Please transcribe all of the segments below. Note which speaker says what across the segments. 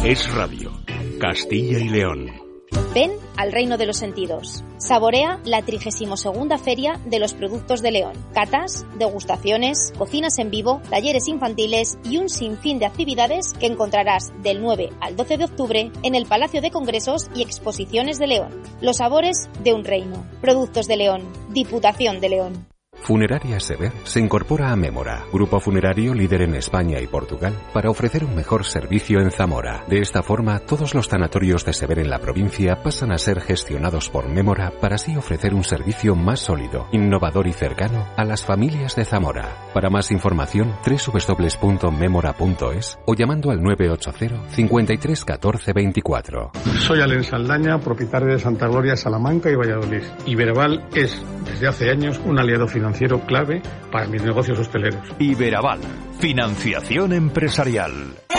Speaker 1: Es Radio, Castilla y León.
Speaker 2: Ven al reino de los sentidos. Saborea la 32ª Feria de los Productos de León. Catas, degustaciones, cocinas en vivo, talleres infantiles y un sinfín de actividades que encontrarás del 9 al 12 de octubre en el Palacio de Congresos y Exposiciones de León. Los sabores de un reino. Productos de León. Diputación de León.
Speaker 3: Funeraria Sever se incorpora a Mémora, grupo funerario líder en España y Portugal, para ofrecer un mejor servicio en Zamora. De esta forma, todos los tanatorios de Sever en la provincia pasan a ser gestionados por Mémora para así ofrecer un servicio más sólido, innovador y cercano a las familias de Zamora. Para más información, www.memora.es o llamando al 980 53 14 24.
Speaker 4: Soy Alen Saldaña, propietario de Santa Gloria, Salamanca y Valladolid. Iberaval es, desde hace años, un aliado financiero clave para mis negocios hosteleros.
Speaker 1: Iberaval, financiación empresarial.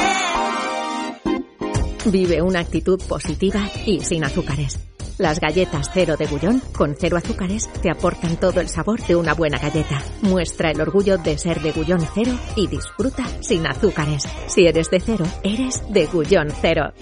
Speaker 5: Vive una actitud positiva y sin azúcares. Las galletas Cero de Gullón, con 0 azúcares, te aportan todo el sabor de una buena galleta. Muestra el orgullo de ser de Gullón Cero y disfruta sin azúcares. Si eres de Cero, eres de Gullón Cero.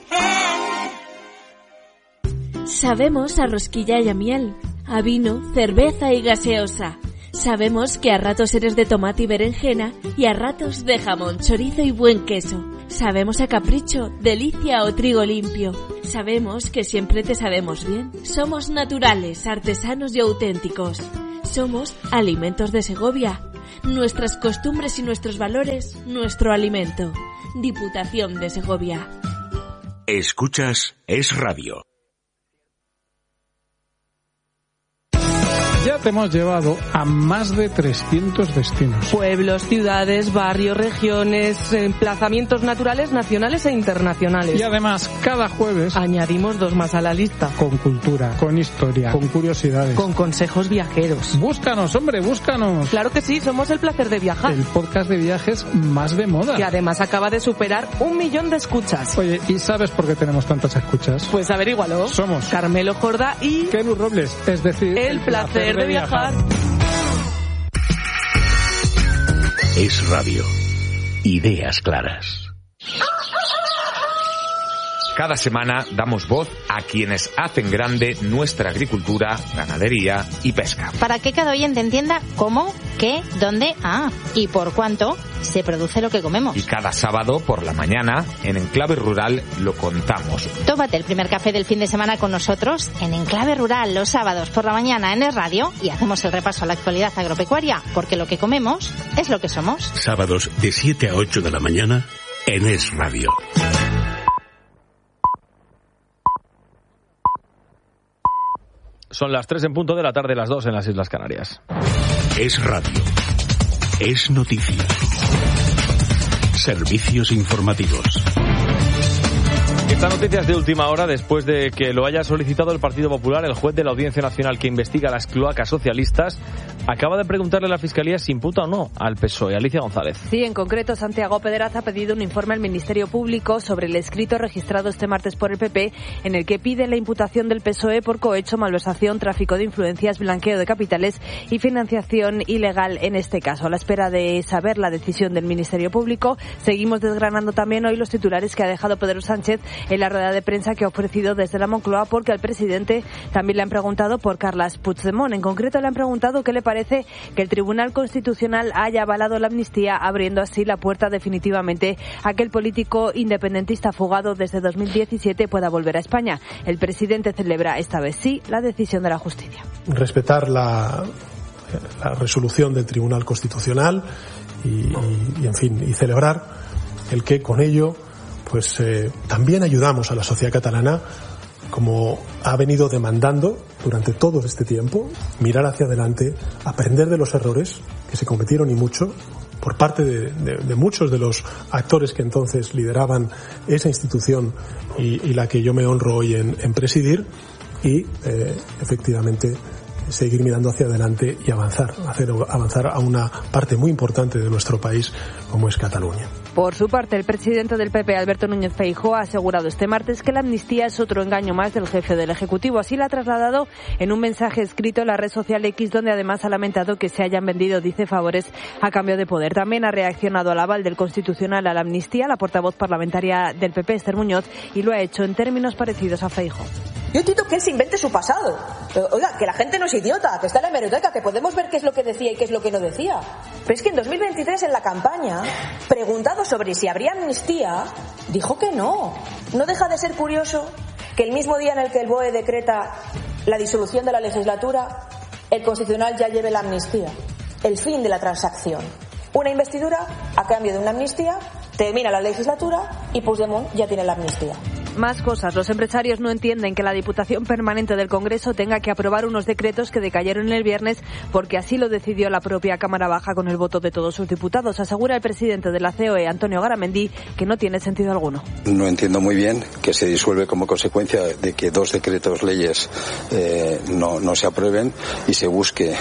Speaker 6: Sabemos a rosquilla y a miel, a vino, cerveza y gaseosa. Sabemos que a ratos eres de tomate y berenjena y a ratos de jamón, chorizo y buen queso. Sabemos a capricho, delicia o trigo limpio. Sabemos que siempre te sabemos bien. Somos naturales, artesanos y auténticos. Somos Alimentos de Segovia. Nuestras costumbres y nuestros valores, nuestro alimento. Diputación de Segovia.
Speaker 1: Escuchas Es Radio.
Speaker 7: Ya te hemos llevado a más de 300 destinos.
Speaker 8: Pueblos, ciudades, barrios, regiones, emplazamientos naturales, nacionales e internacionales.
Speaker 7: Y además, cada jueves
Speaker 8: añadimos 2 más a la lista.
Speaker 7: Con cultura, con historia, con curiosidades,
Speaker 8: con consejos viajeros.
Speaker 7: Búscanos, hombre, búscanos.
Speaker 8: Claro que sí, somos El Placer de Viajar.
Speaker 7: El podcast de viajes más de moda.
Speaker 8: Que además acaba de superar 1 millón de escuchas.
Speaker 7: Oye, ¿y sabes por qué tenemos tantas escuchas?
Speaker 8: Pues averígualo.
Speaker 7: Somos
Speaker 8: Carmelo Jordá y
Speaker 7: Kenu Robles, es decir,
Speaker 8: El Placer de Viajar.
Speaker 1: Es Radio. Ideas claras. Cada semana damos voz a quienes hacen grande nuestra agricultura, ganadería y pesca.
Speaker 9: Para que cada oyente entienda cómo, qué, dónde, y por cuánto se produce lo que comemos.
Speaker 1: Y cada sábado por la mañana, en Enclave Rural, lo contamos.
Speaker 9: Tómate el primer café del fin de semana con nosotros en Enclave Rural los sábados por la mañana en Es Radio y hacemos el repaso a la actualidad agropecuaria, porque lo que comemos es lo que somos.
Speaker 1: Sábados de 7 a 8 de la mañana en Es Radio.
Speaker 10: Son las 3 en punto de la tarde, las 2 en las Islas Canarias.
Speaker 1: Es Radio. Es noticia. Servicios informativos.
Speaker 10: Esta noticia es de última hora, después de que lo haya solicitado el Partido Popular. El juez de la Audiencia Nacional que investiga las cloacas socialistas acaba de preguntarle a la Fiscalía si imputa o no al PSOE. Alicia González.
Speaker 11: Sí, en concreto, Santiago Pedraz ha pedido un informe al Ministerio Público sobre el escrito registrado este martes por el PP, en el que pide la imputación del PSOE por cohecho, malversación, tráfico de influencias, blanqueo de capitales y financiación ilegal en este caso. A la espera de saber la decisión del Ministerio Público, seguimos desgranando también hoy los titulares que ha dejado Pedro Sánchez en la rueda de prensa que ha ofrecido desde la Moncloa, porque al presidente también le han preguntado por Carles Puigdemont. En concreto le han preguntado qué le parece que el Tribunal Constitucional haya avalado la amnistía, abriendo así la puerta definitivamente a que el político independentista fugado desde 2017 pueda volver a España. El presidente celebra esta vez sí la decisión de la justicia.
Speaker 12: Respetar la resolución del Tribunal Constitucional y en fin, y celebrar el que con ello pues también ayudamos a la sociedad catalana, como ha venido demandando durante todo este tiempo, mirar hacia adelante, aprender de los errores que se cometieron y mucho por parte de muchos de los actores que entonces lideraban esa institución y la que yo me honro hoy en presidir, y efectivamente seguir mirando hacia adelante y hacer avanzar a una parte muy importante de nuestro país como es Cataluña.
Speaker 11: Por su parte, el presidente del PP, Alberto Núñez Feijóo, ha asegurado este martes que la amnistía es otro engaño más del jefe del Ejecutivo. Así lo ha trasladado en un mensaje escrito en la red social X, donde además ha lamentado que se hayan vendido, dice, favores a cambio de poder. También ha reaccionado al aval del Constitucional a la amnistía la portavoz parlamentaria del PP, Esther Muñoz, y lo ha hecho en términos parecidos a Feijóo.
Speaker 13: Yo entiendo que él se invente su pasado. Pero, oiga, que la gente no es idiota, que está en la hemeroteca, que podemos ver qué es lo que decía y qué es lo que no decía. Pero es que en 2023, en la campaña, preguntado sobre si habría amnistía, dijo que no. No deja de ser curioso que el mismo día en el que el BOE decreta la disolución de la legislatura, el Constitucional ya lleve la amnistía. El fin de la transacción. Una investidura a cambio de una amnistía, termina la legislatura y Puigdemont ya tiene la amnistía.
Speaker 11: Más cosas. Los empresarios no entienden que la Diputación Permanente del Congreso tenga que aprobar unos decretos que decayeron el viernes porque así lo decidió la propia Cámara Baja con el voto de todos sus diputados. Asegura el presidente de la COE, Antonio Garamendi, que no tiene sentido alguno.
Speaker 14: No entiendo muy bien que se disuelve como consecuencia de que 2 decretos leyes no se aprueben y se busque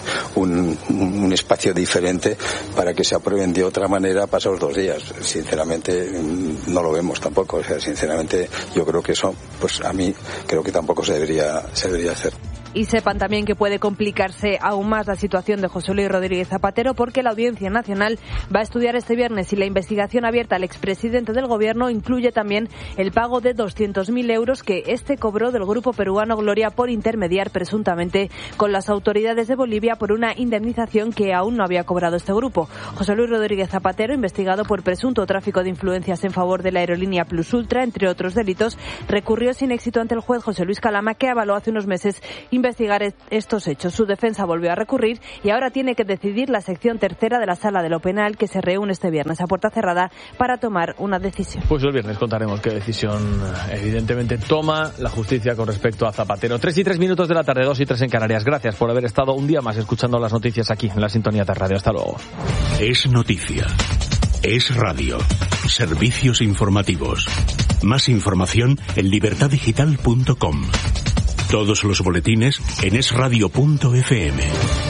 Speaker 14: un espacio diferente para que se aprueben de otra manera pasados 2 días. Sinceramente no lo vemos tampoco. O sea, sinceramente yo creo que eso, pues a mí creo que tampoco se debería hacer.
Speaker 11: Y sepan también que puede complicarse aún más la situación de José Luis Rodríguez Zapatero porque la Audiencia Nacional va a estudiar este viernes si la investigación abierta al expresidente del Gobierno incluye también el pago de 200.000 euros que este cobró del grupo peruano Gloria por intermediar presuntamente con las autoridades de Bolivia por una indemnización que aún no había cobrado este grupo. José Luis Rodríguez Zapatero, investigado por presunto tráfico de influencias en favor de la aerolínea Plus Ultra, entre otros delitos, recurrió sin éxito ante el juez José Luis Calama, que avaló hace unos meses investigar estos hechos. Su defensa volvió a recurrir y ahora tiene que decidir la sección tercera de la Sala de lo Penal, que se reúne este viernes a puerta cerrada para tomar una decisión.
Speaker 10: Pues el viernes contaremos qué decisión evidentemente toma la justicia con respecto a Zapatero. 3:03 de la tarde, 2:03 en Canarias. Gracias por haber estado un día más escuchando las noticias aquí en la sintonía de radio. Hasta luego.
Speaker 15: Es noticia. Es radio. Servicios informativos. Más información en libertaddigital.com. Todos los boletines en esradio.fm.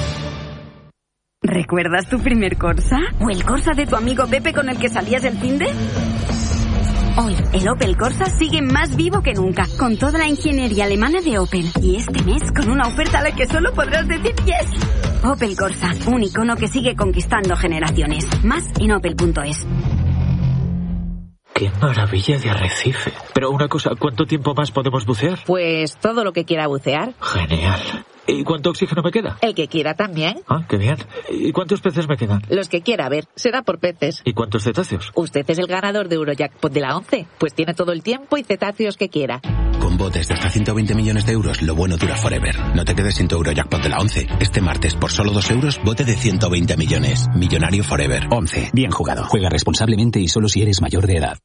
Speaker 16: ¿Recuerdas tu primer Corsa? ¿O el Corsa de tu amigo Pepe con el que salías el finde? Hoy, el Opel Corsa sigue más vivo que nunca, con toda la ingeniería alemana de Opel. Y este mes, con una oferta a la que solo podrás decir yes. Opel Corsa, un icono que sigue conquistando generaciones. Más en opel.es.
Speaker 17: ¡Qué maravilla de arrecife! Pero una cosa, ¿cuánto tiempo más podemos bucear?
Speaker 18: Pues todo lo que quiera bucear.
Speaker 17: Genial. ¿Y cuánto oxígeno me queda?
Speaker 18: El que quiera también.
Speaker 17: Ah, qué bien. ¿Y cuántos peces me quedan?
Speaker 18: Los que quiera, a ver, será por peces.
Speaker 17: ¿Y cuántos cetáceos?
Speaker 18: Usted es el ganador de Eurojackpot de la 11, pues tiene todo el tiempo y cetáceos que quiera.
Speaker 19: Con botes de hasta 120 millones de euros, lo bueno dura forever. No te quedes sin tu Eurojackpot de la 11. Este martes, por solo 2 euros, bote de 120 millones. Millonario forever.
Speaker 20: 11. Bien jugado. Juega responsablemente y solo si eres mayor de edad.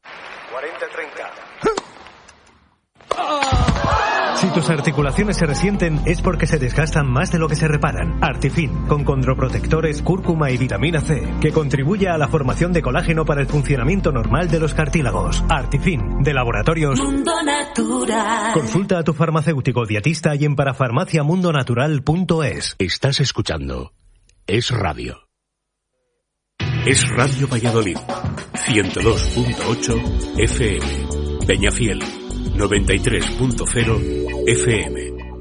Speaker 21: 40-30. Si tus articulaciones se resienten es porque se desgastan más de lo que se reparan. Artifin, con condroprotectores, cúrcuma y vitamina C, que contribuye a la formación de colágeno para el funcionamiento normal de los cartílagos. Artifin, de Laboratorios
Speaker 22: Mundo Natural.
Speaker 21: Consulta a tu farmacéutico dietista y en parafarmaciamundonatural.es.
Speaker 15: Estás escuchando Es Radio. Es Radio Valladolid, 102.8 FM. Peñafiel, 93.0 FM.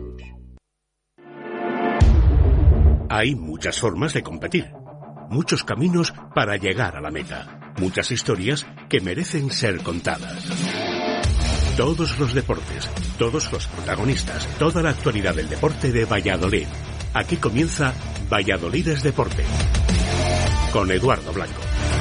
Speaker 15: Hay muchas formas de competir, muchos caminos para llegar a la meta, muchas historias que merecen ser contadas. Todos los deportes, todos los protagonistas, toda la actualidad del deporte de Valladolid. Aquí comienza Valladolid es Deporte, con Eduardo Blanco.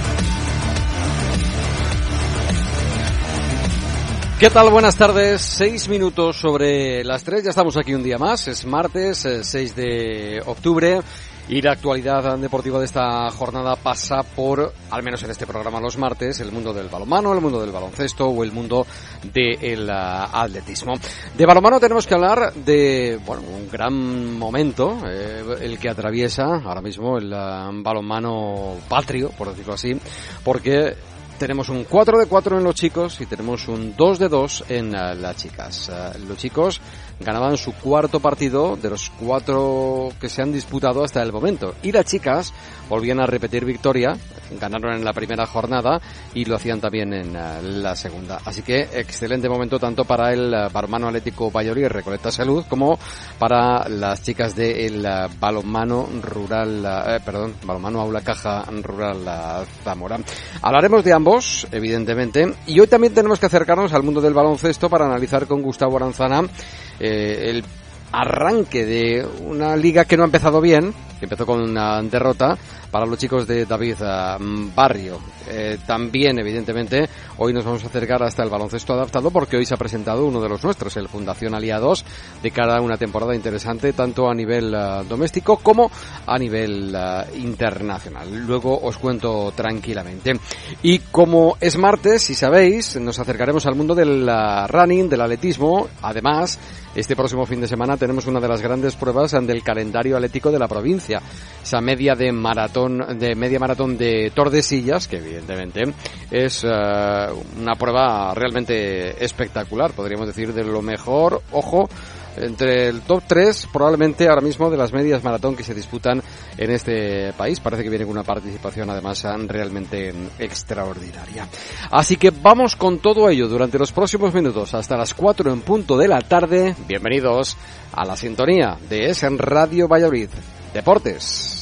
Speaker 23: ¿Qué tal? Buenas tardes. 6 minutos sobre las 3. Ya estamos aquí un día más. Es martes, 6 de octubre. Y la actualidad deportiva de esta jornada pasa por, al menos en este programa los martes, el mundo del balonmano, el mundo del baloncesto o el mundo del atletismo. De balonmano tenemos que hablar de, bueno, un gran momento, el que atraviesa ahora mismo el balonmano patrio, por decirlo así, porque tenemos un 4-4 en los chicos y tenemos un 2-2 en las chicas. Los chicos ganaban su cuarto partido de los 4 que se han disputado hasta el momento. Y las chicas volvían a repetir victoria ganaron en la primera jornada y lo hacían también en la segunda. Así que excelente momento tanto para el Balonmano Atlético Valladolid Recoleta Salud como para las chicas del balonmano rural, balonmano Aula Caja Rural Zamora. Hablaremos de ambos, evidentemente, y hoy también tenemos que acercarnos al mundo del baloncesto para analizar con Gustavo Aranzana el arranque de una liga que no ha empezado bien, que empezó con una derrota para los chicos de David Barrio. También, evidentemente, hoy nos vamos a acercar hasta el baloncesto adaptado porque hoy se ha presentado uno de los nuestros, el Fundación Aliados, de cara a una temporada interesante tanto a nivel doméstico como a nivel internacional. Luego os cuento tranquilamente. Y como es martes, si sabéis, nos acercaremos al mundo del running, del atletismo. Además, este próximo fin de semana tenemos una de las grandes pruebas del calendario atlético de la provincia, esa media maratón de Tordesillas, que evidentemente es una prueba realmente espectacular, podríamos decir de lo mejor, ojo, entre el top 3 probablemente ahora mismo de las medias maratón que se disputan en este país. Parece que viene con una participación además realmente extraordinaria. Así que vamos con todo ello durante los próximos minutos hasta las 4 en punto de la tarde. Bienvenidos a la sintonía de Es en Radio Valladolid Deportes.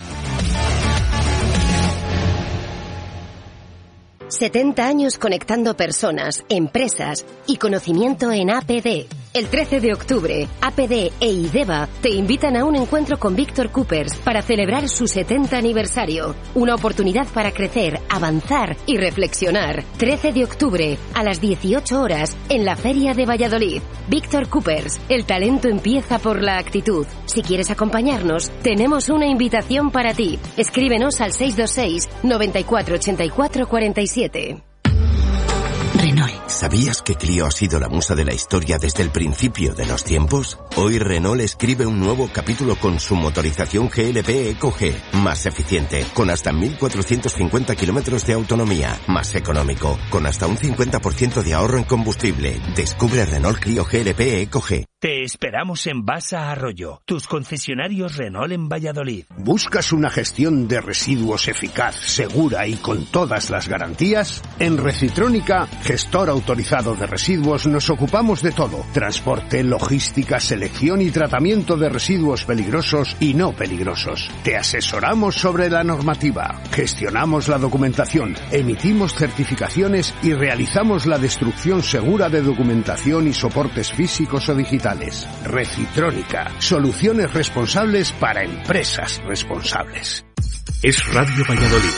Speaker 2: 70 años conectando personas, empresas y conocimiento en APD. El 13 de octubre, APD e IDEVA te invitan a un encuentro con Víctor Coopers para celebrar su 70 aniversario. Una oportunidad para crecer, avanzar y reflexionar. 13 de octubre, a las 18 horas, en la Feria de Valladolid. Víctor Coopers, el talento empieza por la actitud. Si quieres acompañarnos, tenemos una invitación para ti. Escríbenos al 626 94 84 47.
Speaker 3: Renault. ¿Sabías que Clio ha sido la musa de la historia desde el principio de los tiempos? Hoy Renault escribe un nuevo capítulo con su motorización GLP EcoG, más eficiente, con hasta 1.450 kilómetros de autonomía, más económico, con hasta un 50% de ahorro en combustible. Descubre Renault Clio GLP EcoG.
Speaker 4: Te esperamos en Basa Arroyo, tus concesionarios Renault en Valladolid.
Speaker 24: ¿Buscas una gestión de residuos eficaz, segura y con todas las garantías? En Recitrónica, gestor autorizado de residuos, nos ocupamos de todo. Transporte, logística, selección y tratamiento de residuos peligrosos y no peligrosos. Te asesoramos sobre la normativa, gestionamos la documentación, emitimos certificaciones y realizamos la destrucción segura de documentación y soportes físicos o digitales. Recitrónica, soluciones responsables para empresas responsables.
Speaker 15: Es Radio Valladolid,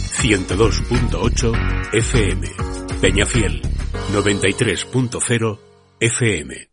Speaker 15: 102.8 FM, Peñafiel, 93.0 FM.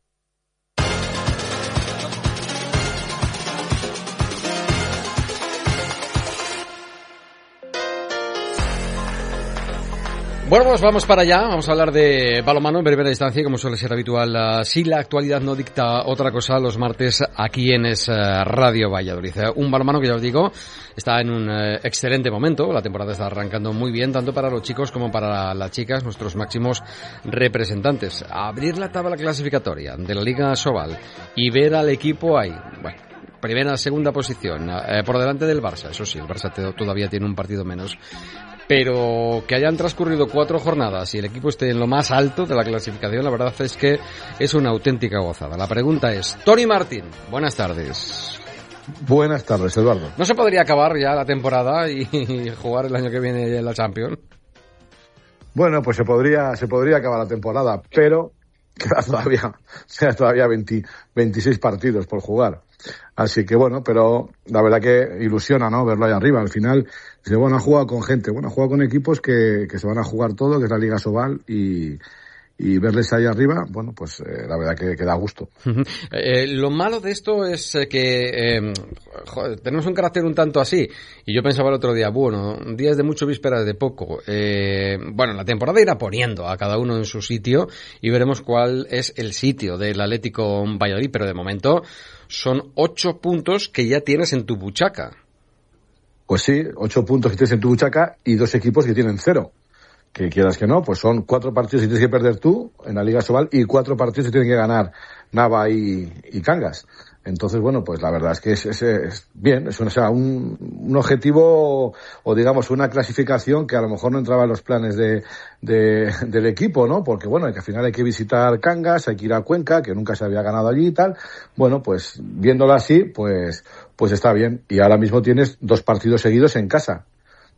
Speaker 23: Bueno, pues vamos para allá, vamos a hablar de balonmano en primera instancia, como suele ser habitual, si la actualidad no dicta otra cosa, los martes aquí en Es Radio Valladolid. Un balonmano que ya os digo, está en un excelente momento, la temporada está arrancando muy bien, tanto para los chicos como para las chicas, nuestros máximos representantes. Abrir la tabla clasificatoria de la Liga Sobal y ver al equipo ahí, bueno, primera, segunda posición, por delante del Barça, eso sí, el Barça todavía tiene un partido menos. Pero que hayan transcurrido 4 jornadas y el equipo esté en lo más alto de la clasificación, la verdad es que es una auténtica gozada. La pregunta es, Tony Martín, buenas tardes.
Speaker 25: Buenas tardes, Eduardo.
Speaker 23: ¿No se podría acabar ya la temporada y jugar el año que viene en la Champions?
Speaker 25: Bueno, pues se podría acabar la temporada, pero queda todavía 26 partidos por jugar. Así que bueno, pero la verdad que ilusiona, ¿no? Verlo ahí arriba. Al final, dice, bueno, ha jugado con gente, bueno, ha jugado con equipos que se van a jugar todo, que es la Liga Sobal, y verles ahí arriba, bueno, pues la verdad que da gusto.
Speaker 23: Lo malo de esto es que tenemos un carácter un tanto así, y yo pensaba el otro día, bueno, días de mucho, vísperas de poco. Bueno, la temporada irá poniendo a cada uno en su sitio y veremos cuál es el sitio del Atlético Valladolid, pero de momento son 8 puntos que ya tienes en tu buchaca.
Speaker 25: Pues sí, 8 puntos que tienes en tu buchaca y 2 equipos que tienen 0. Que quieras que no, pues son 4 partidos que tienes que perder tú en la Liga Sobal y 4 partidos que tienen que ganar Nava y Cangas. Entonces, bueno, pues la verdad es que es bien, es un objetivo o digamos una clasificación que a lo mejor no entraba en los planes del equipo, ¿no? Porque bueno, que al final hay que visitar Cangas, hay que ir a Cuenca, que nunca se había ganado allí y tal. Bueno, pues viéndolo así, pues está bien. Y ahora mismo tienes 2 partidos seguidos en casa.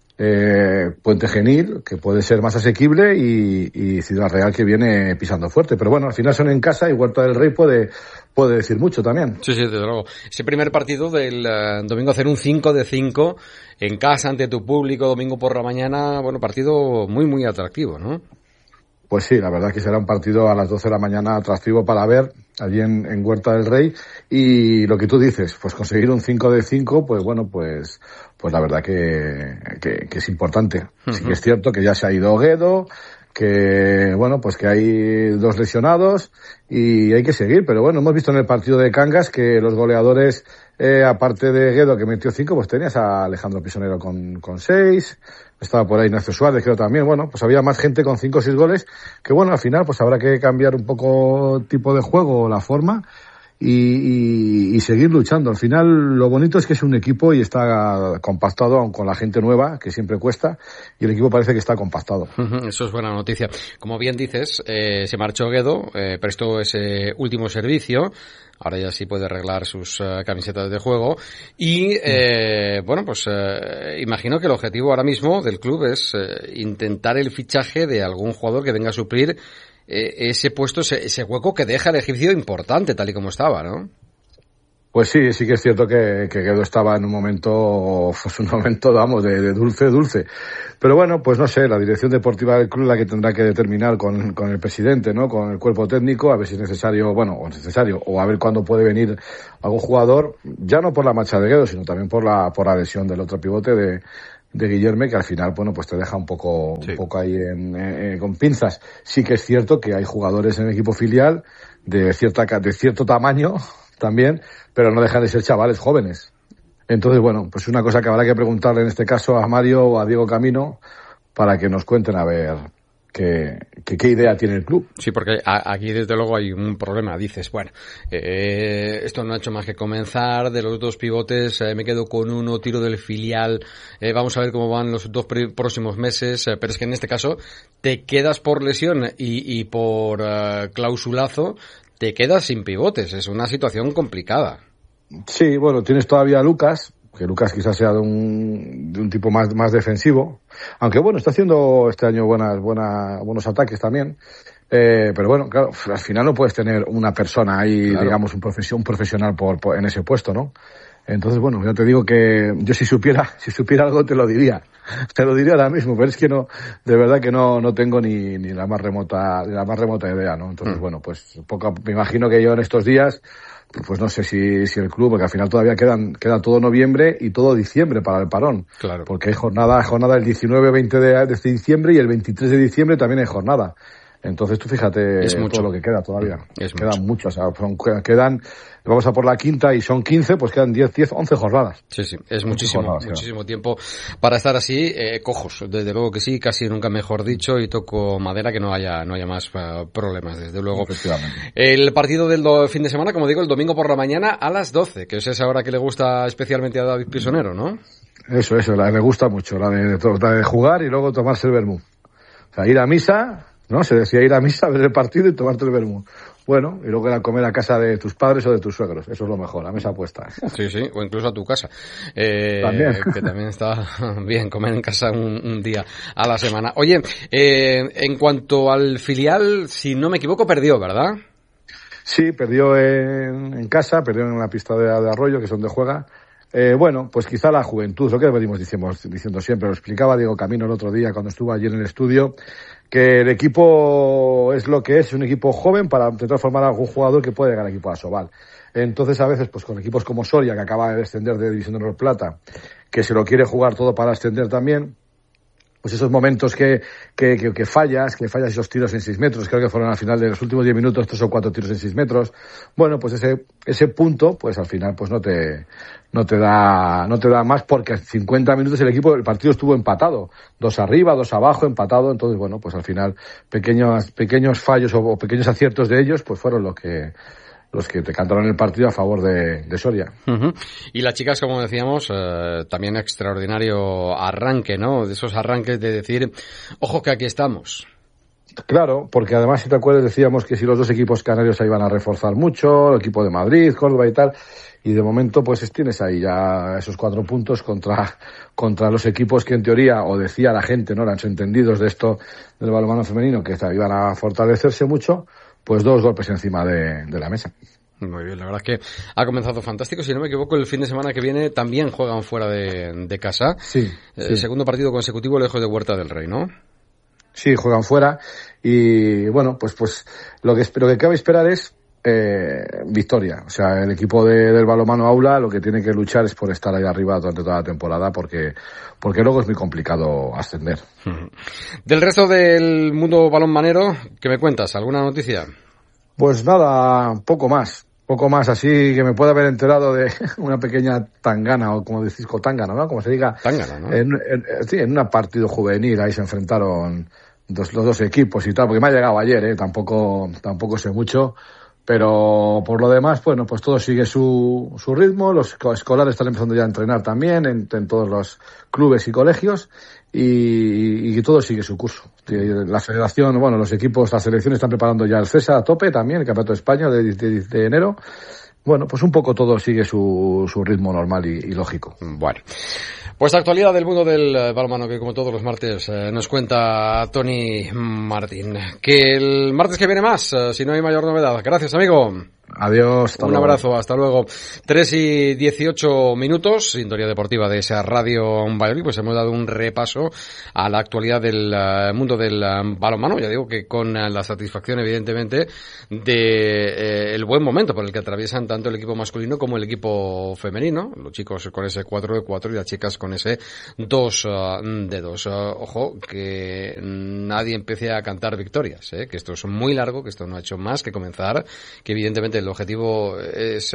Speaker 25: Puente Genil, que puede ser más asequible, y Ciudad Real, que viene pisando fuerte. Pero bueno, al final son en casa y Huerta del Rey puede decir mucho también.
Speaker 23: Sí, desde luego. Ese primer partido del domingo, hacer un 5 de 5 en casa ante tu público, domingo por la mañana, bueno, partido muy, muy atractivo, ¿no?
Speaker 25: Pues sí, la verdad es que será un partido a las 12 de la mañana atractivo para ver allí en Huerta del Rey. Y lo que tú dices, pues conseguir un 5 de 5, pues bueno, pues la verdad que es importante. Uh-huh. Sí que es cierto que ya se ha ido Guedo, que bueno, pues que hay 2 lesionados y hay que seguir. Pero bueno, hemos visto en el partido de Cangas que los goleadores, aparte de Guedo, que metió 5, pues tenías a Alejandro Pisonero con 6. Estaba por ahí Ignacio Suárez, creo también. Bueno, pues había más gente con 5 o 6 goles, que bueno, al final pues habrá que cambiar un poco tipo de juego o la forma y seguir luchando. Al final lo bonito es que es un equipo y está compactado, aun con la gente nueva, que siempre cuesta, y el equipo parece que está compactado.
Speaker 23: Eso es buena noticia. Como bien dices, se marchó Guedo, prestó ese último servicio. Ahora ya sí puede arreglar sus camisetas de juego. Y, bueno, pues imagino que el objetivo ahora mismo del club es intentar el fichaje de algún jugador que venga a suplir ese puesto, ese hueco que deja el egipcio importante, tal y como estaba, ¿no?
Speaker 25: Pues sí que es cierto que Guedo estaba en un momento, vamos, de dulce. Pero bueno, pues no sé, la dirección deportiva del club es la que tendrá que determinar con el presidente, ¿no? Con el cuerpo técnico, a ver si es necesario, o a ver cuándo puede venir algún jugador, ya no por la marcha de Guedo, sino también por la lesión del otro pivote de Guillerme, que al final, bueno, pues te deja un poco ahí con pinzas. Sí que es cierto que hay jugadores en el equipo filial de cierto tamaño también, pero no dejan de ser chavales jóvenes. Entonces, bueno, pues una cosa que habrá que preguntarle en este caso a Mario o a Diego Camino para que nos cuenten a ver qué idea tiene el club.
Speaker 23: Sí, porque aquí desde luego hay un problema. Dices, bueno, esto no ha hecho más que comenzar. De los 2 pivotes me quedo con uno, tiro del filial. Vamos a ver cómo van los 2 próximos meses. Pero es que en este caso te quedas por lesión y por clausulazo, te quedas sin pivotes. Es una situación complicada.
Speaker 25: Sí, bueno, tienes todavía a Lucas, que Lucas quizás sea de un tipo más defensivo, aunque bueno, está haciendo este año buenos ataques también, pero bueno, claro, al final no puedes tener una persona ahí, claro, digamos, un profesional en ese puesto, ¿no? Entonces, bueno, ya te digo que yo si supiera algo te lo diría ahora mismo, pero es que no, de verdad que no tengo ni la más remota idea, ¿no? Entonces, bueno, pues me imagino que yo en estos días, pues no sé si el club, porque al final todavía queda todo noviembre y todo diciembre para el parón. Claro. Porque hay jornada el 19 o 20 de diciembre y el 23 de diciembre también hay jornada. Entonces tú fíjate todo lo que queda todavía. Quedan muchos, o sea, vamos a por la quinta y son 15, pues quedan 10, 11 jornadas.
Speaker 23: Sí, es muchísimo tiempo para estar así, cojos, desde luego que sí, casi nunca mejor dicho, y toco madera que no haya más problemas, desde luego.
Speaker 25: Efectivamente.
Speaker 23: El partido del fin de semana, como digo, el domingo por la mañana a las 12, que es esa hora que le gusta especialmente a David Pisonero, ¿no?
Speaker 25: Eso, me gusta mucho, la de jugar y luego tomarse el vermú. O sea, ir a misa, ¿no? Se decía ir a misa, ver el partido y tomarte el vermú. Bueno, y luego ir a comer a casa de tus padres o de tus suegros. Eso es lo mejor, la mesa puesta.
Speaker 23: Sí, o incluso a tu casa.
Speaker 25: También.
Speaker 23: Que también está bien comer en casa un día a la semana. Oye, en cuanto al filial, si no me equivoco, perdió, ¿verdad?
Speaker 25: Sí, perdió en casa, perdió en la pista de Arroyo, que es donde juega. Bueno, pues quizá la juventud, lo que venimos diciendo siempre, lo explicaba Diego Camino el otro día cuando estuvo allí en el estudio, que el equipo es lo que es un equipo joven para intentar formar a algún jugador que pueda llegar al equipo de Asobal. Entonces, a veces, pues con equipos como Soria, que acaba de descender de División de Honor Plata, que se lo quiere jugar todo para ascender también, pues esos momentos que fallas esos tiros en 6 metros, creo que fueron al final de los últimos 10 minutos 3 o 4 tiros en 6 metros, bueno, pues ese punto, pues al final, pues no te da más, porque a 50 minutos el partido estuvo empatado, 2 arriba, 2 abajo, empatado. Entonces, bueno, pues al final pequeños fallos o pequeños aciertos de ellos, pues fueron lo que te cantaron el partido a favor de Soria.
Speaker 23: Y las chicas, como decíamos, también extraordinario arranque, ¿no? De esos arranques de decir, ojo que aquí estamos.
Speaker 25: Claro, porque además, si te acuerdas, decíamos que si los dos equipos canarios se iban a reforzar mucho, el equipo de Madrid, Córdoba y tal, y de momento pues tienes ahí ya esos 4 puntos contra los equipos que en teoría, o decía la gente, ¿no? Eran entendidos de esto del balonmano femenino, que iban a fortalecerse mucho, pues 2 golpes encima de la mesa.
Speaker 23: Muy bien, la verdad es que ha comenzado fantástico. Si no me equivoco, el fin de semana que viene también juegan fuera de casa.
Speaker 25: Sí.
Speaker 23: Segundo partido consecutivo lejos de Huerta del Rey, ¿no?
Speaker 25: Sí, juegan fuera y bueno, pues lo que cabe esperar es victoria. O sea, el equipo del balonmano Aula lo que tiene que luchar es por estar ahí arriba durante toda la temporada porque luego es muy complicado ascender.
Speaker 23: Del resto del mundo balonmanero, ¿qué me cuentas? ¿Alguna noticia?
Speaker 25: Pues nada, poco más así que me pueda haber enterado de una pequeña tangana, o como decís, tangana, ¿no? Como se diga.
Speaker 23: Tangana, ¿no?
Speaker 25: En un partido juvenil ahí se enfrentaron los dos equipos y tal, porque me ha llegado ayer, tampoco sé mucho, pero por lo demás, bueno, pues todo sigue su ritmo, los escolares están empezando ya a entrenar también en todos los clubes y colegios y todo sigue su curso. La federación, bueno, los equipos, las selecciones están preparando ya el CESA a tope también, el Campeonato de España de enero. Bueno, pues un poco todo sigue su ritmo normal y lógico.
Speaker 23: Bueno, pues actualidad del mundo del balonmano que como todos los martes nos cuenta Tony Martín. Que el martes que viene más, si no hay mayor novedad. Gracias, amigo.
Speaker 25: Adiós.
Speaker 23: Un abrazo, hasta luego. 3:18, sintonía deportiva de esa Radio Valladolid. Pues hemos dado un repaso a la actualidad del mundo del balonmano. Ya digo que con la satisfacción, evidentemente, de el buen momento por el que atraviesan tanto el equipo masculino como el equipo femenino. Los chicos con ese 4-4 y las chicas con ese 2-2. Ojo, que nadie empiece a cantar victorias, que esto es muy largo, que esto no ha hecho más que comenzar, que evidentemente el objetivo es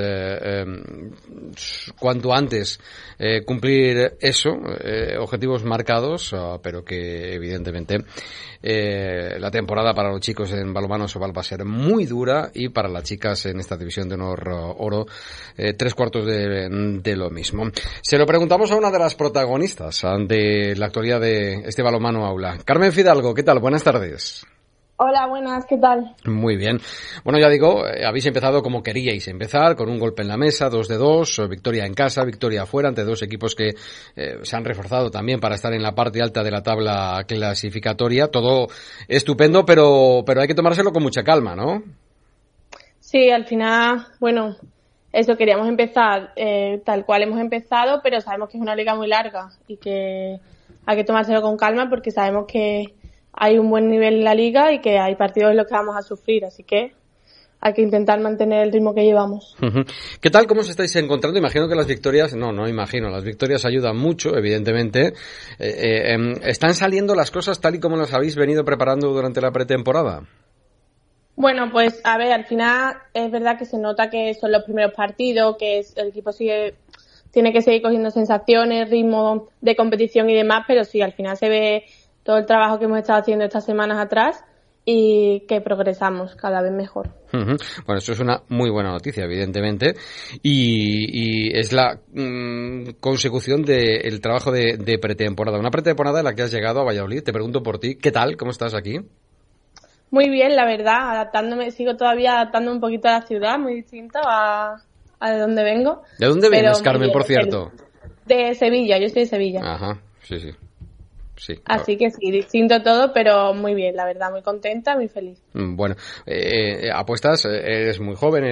Speaker 23: cuanto antes cumplir eso, objetivos marcados, pero que evidentemente la temporada para los chicos en balonmano Sobal va a ser muy dura y para las chicas en esta división de honor oro 3/4 de lo mismo. Se lo preguntamos a una de las protagonistas de la actualidad de este balonmano Aula. Carmen Fidalgo, ¿qué tal? Buenas tardes.
Speaker 5: Hola, buenas, ¿qué tal?
Speaker 23: Muy bien. Bueno, ya digo, habéis empezado como queríais empezar, con un golpe en la mesa, 2-2, victoria en casa, victoria afuera, ante dos equipos que se han reforzado también para estar en la parte alta de la tabla clasificatoria. Todo estupendo, pero hay que tomárselo con mucha calma, ¿no?
Speaker 5: Sí, al final, bueno, eso queríamos empezar tal cual hemos empezado, pero sabemos que es una liga muy larga y que hay que tomárselo con calma porque sabemos que hay un buen nivel en la liga y que hay partidos en los que vamos a sufrir, así que hay que intentar mantener el ritmo que llevamos.
Speaker 23: ¿Qué tal? ¿Cómo os estáis encontrando? Imagino que las victorias, las victorias ayudan mucho, evidentemente. ¿Están saliendo las cosas tal y como las habéis venido preparando durante la pretemporada?
Speaker 5: Bueno, pues a ver, al final es verdad que se nota que son los primeros partidos, que el equipo tiene que seguir cogiendo sensaciones, ritmo de competición y demás, pero sí, al final se ve todo el trabajo que hemos estado haciendo estas semanas atrás y que progresamos cada vez mejor. Bueno,
Speaker 23: eso es una muy buena noticia, evidentemente, y es la consecución del trabajo de pretemporada. Una pretemporada en la que has llegado a Valladolid. Te pregunto por ti, ¿qué tal? ¿Cómo estás aquí?
Speaker 5: Muy bien, la verdad, sigo todavía adaptando un poquito a la ciudad, muy distinta a de donde vengo.
Speaker 23: ¿De dónde vienes, Carmen, por cierto?
Speaker 5: De Sevilla, yo soy de Sevilla.
Speaker 23: Ajá, sí. Sí,
Speaker 5: así que sí, distinto todo, pero muy bien, la verdad, muy contenta, muy feliz.
Speaker 23: Bueno, apuestas, eres muy joven,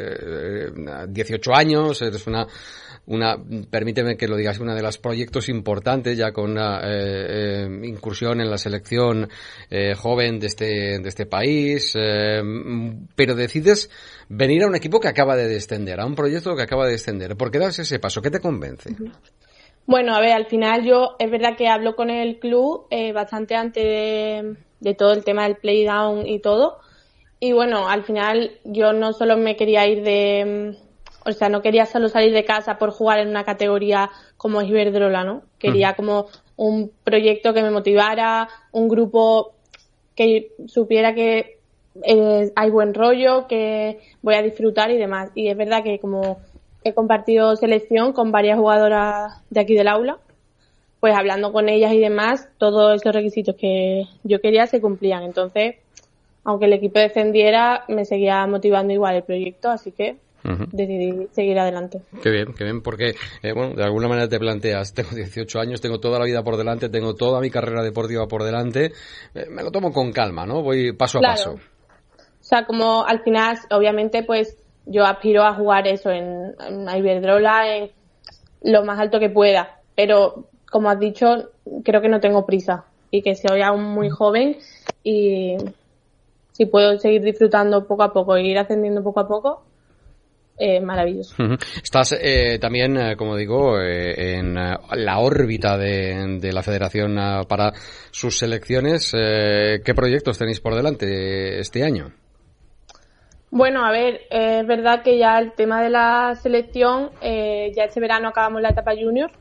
Speaker 23: 18 años, eres una permíteme que lo digas, una de los proyectos importantes ya con una incursión en la selección joven de este país, pero decides venir a un equipo que acaba de descender, a un proyecto que acaba de descender. ¿Por qué das ese paso? ¿Qué te convence?
Speaker 5: Bueno, a ver, al final yo es verdad que hablo con el club bastante antes de todo el tema del play down y todo. Y bueno, al final yo no solo me quería ir no quería solo salir de casa por jugar en una categoría como Iberdrola, ¿no? Quería como un proyecto que me motivara, un grupo que supiera que hay buen rollo, que voy a disfrutar y demás. Y es verdad que como he compartido selección con varias jugadoras de aquí del aula, pues hablando con ellas y demás, todos esos requisitos que yo quería se cumplían. Entonces, aunque el equipo descendiera, me seguía motivando igual el proyecto, así que decidí seguir adelante.
Speaker 23: Qué bien, porque bueno, de alguna manera te planteas, tengo 18 años, tengo toda la vida por delante, tengo toda mi carrera deportiva por delante, me lo tomo con calma, ¿no? Voy paso a paso.
Speaker 5: O sea, como al final, obviamente, pues yo aspiro a jugar eso en Iberdrola, en lo más alto que pueda, pero como has dicho, creo que no tengo prisa y que soy aún muy joven y si puedo seguir disfrutando poco a poco e ir ascendiendo poco a poco, maravilloso.
Speaker 23: Estás también, como digo, en la órbita de la Federación para sus selecciones. ¿Qué proyectos tenéis por delante este año?
Speaker 5: Bueno, a ver, es verdad que ya el tema de la selección, ya este verano acabamos la etapa junior,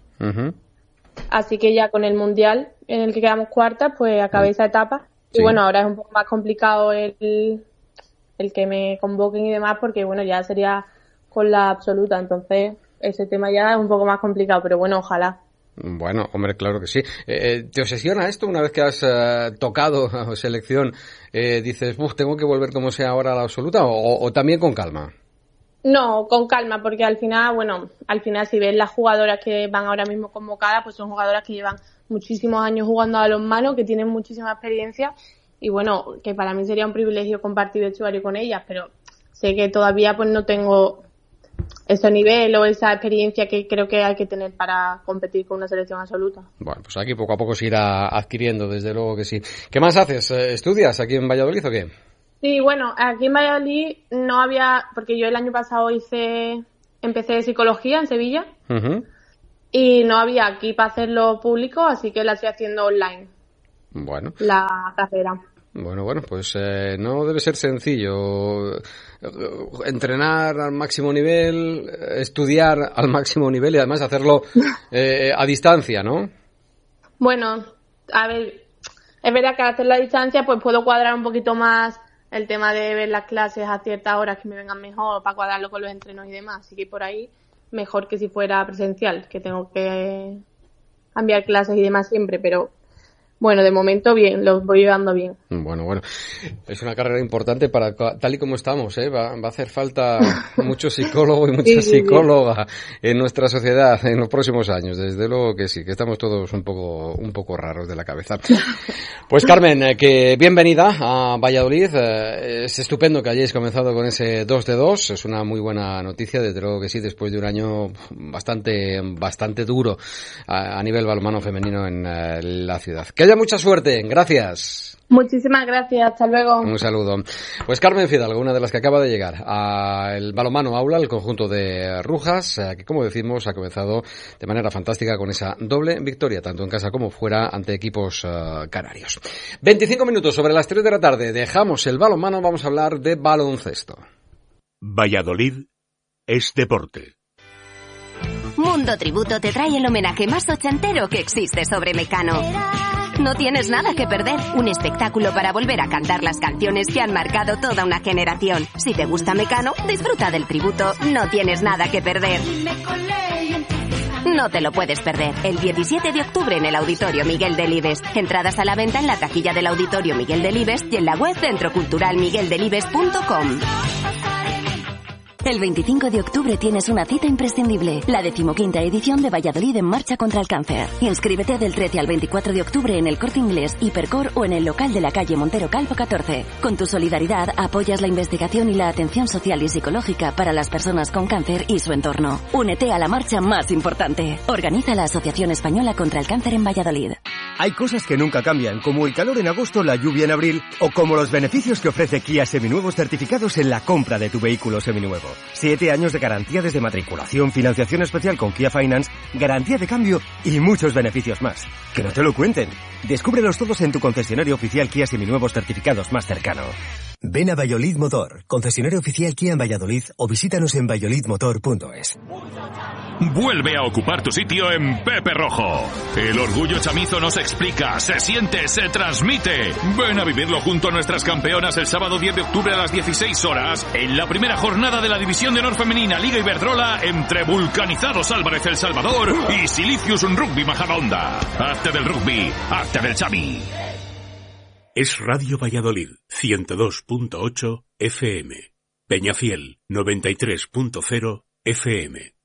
Speaker 5: así que ya con el Mundial en el que quedamos cuartas, pues acabé esa etapa. Sí. Y bueno, ahora es un poco más complicado el que me convoquen y demás, porque bueno, ya sería con la absoluta, entonces ese tema ya es un poco más complicado, pero bueno, ojalá.
Speaker 23: Bueno, hombre, claro que sí. ¿Te obsesiona esto una vez que has tocado selección? Dices, tengo que volver como sea ahora a la absoluta, o también con calma?
Speaker 5: No, con calma, porque al final si ves las jugadoras que van ahora mismo convocadas, pues son jugadoras que llevan muchísimos años jugando a balonmano, que tienen muchísima experiencia y bueno, que para mí sería un privilegio compartir vestuario con ellas, pero sé que todavía pues no tengo ese nivel o esa experiencia que creo que hay que tener para competir con una selección absoluta.
Speaker 23: Bueno, pues aquí poco a poco se irá adquiriendo, desde luego que sí. ¿Qué más haces? ¿Estudias aquí en Valladolid o qué?
Speaker 5: Sí, bueno, aquí en Valladolid no había, porque yo el año pasado empecé psicología en Sevilla y no había aquí para hacerlo público, así que la estoy haciendo online.
Speaker 23: Bueno.
Speaker 5: La carrera.
Speaker 23: Bueno, pues no debe ser sencillo entrenar al máximo nivel, estudiar al máximo nivel y además hacerlo a distancia, ¿no?
Speaker 5: Bueno, a ver, es verdad que al hacerlo a distancia pues puedo cuadrar un poquito más el tema de ver las clases a ciertas horas que me vengan mejor para cuadrarlo con los entrenos y demás, así que por ahí mejor que si fuera presencial, que tengo que cambiar clases y demás siempre, pero bueno, de momento bien, lo voy llevando bien.
Speaker 23: Bueno, es una carrera importante para tal y como estamos, va a hacer falta mucho psicólogo y mucha psicóloga en nuestra sociedad en los próximos años, desde luego que sí, que estamos todos un poco raros de la cabeza. Pues Carmen, que bienvenida a Valladolid, es estupendo que hayáis comenzado con ese 2-2, es una muy buena noticia, desde luego que sí, después de un año bastante duro a nivel balonmano femenino en la ciudad. Que haya mucha suerte, gracias.
Speaker 5: Muchísimas gracias, hasta luego.
Speaker 23: Un saludo. Pues Carmen Fidalgo, una de las que acaba de llegar al balonmano aula, el conjunto de Rujas, que como decimos ha comenzado de manera fantástica con esa doble victoria, tanto en casa como fuera ante equipos canarios. 25 minutos sobre las 3 de la tarde, dejamos el balonmano, vamos a hablar de baloncesto.
Speaker 15: Valladolid es deporte.
Speaker 2: Mundo Tributo te trae el homenaje más ochentero que existe sobre Mecano. No tienes nada que perder, un espectáculo para volver a cantar las canciones que han marcado toda una generación. Si te gusta Mecano, disfruta del tributo, no tienes nada que perder. No te lo puedes perder, el 17 de octubre en el Auditorio Miguel Delibes. Entradas a la venta en la taquilla del Auditorio Miguel Delibes y en la web centroculturalmigueldelibes.com. El 25 de octubre tienes una cita imprescindible, la 15ª edición de Valladolid en Marcha contra el Cáncer. Inscríbete del 13 al 24 de octubre en el Corte Inglés, Hipercor o en el local de la calle Montero Calvo 14. Con tu solidaridad apoyas la investigación y la atención social y psicológica para las personas con cáncer y su entorno. Únete a la marcha más importante. Organiza la Asociación Española contra el Cáncer en Valladolid.
Speaker 1: Hay cosas que nunca cambian, como el calor en agosto, la lluvia en abril, o como los beneficios que ofrece Kia Seminuevos certificados en la compra de tu vehículo seminuevo. 7 años de garantía desde matriculación, financiación especial con Kia Finance, garantía de cambio y muchos beneficios más. ¡Que no te lo cuenten! Descúbrelos todos en tu concesionario oficial Kia Seminuevos certificados más cercano. Ven a Valladolid Motor, concesionario oficial Kia en Valladolid, o visítanos en valladolidmotor.es.
Speaker 6: vuelve a ocupar tu sitio en Pepe Rojo. El orgullo chamizo no se explica, se siente, se transmite. Ven a vivirlo junto a nuestras campeonas el sábado 10 de octubre a las 16 horas en la primera jornada de la División de Honor Femenina Liga Iberdrola entre Vulcanizados Álvarez El Salvador y Silicius Rugby Majadahonda. Arte del rugby, arte del chami.
Speaker 15: Es Radio Valladolid, 102.8 FM. Peñafiel, 93.0 FM.